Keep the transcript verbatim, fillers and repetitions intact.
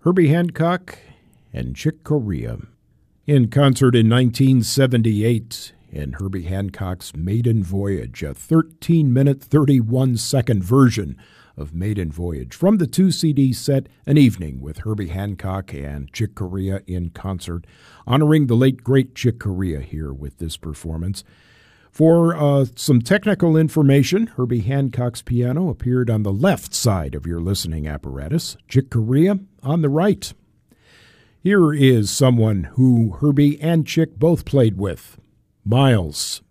Herbie Hancock and Chick Corea. In concert in nineteen seventy-eight in Herbie Hancock's Maiden Voyage, a thirteen minute, thirty-one second version of Maiden Voyage from the two C D set An Evening with Herbie Hancock and Chick Corea in concert, honoring the late great Chick Corea here with this performance. For uh, some technical information, Herbie Hancock's piano appeared on the left side of your listening apparatus, Chick Corea on the right. Here is someone who Herbie and Chick both played with, Miles.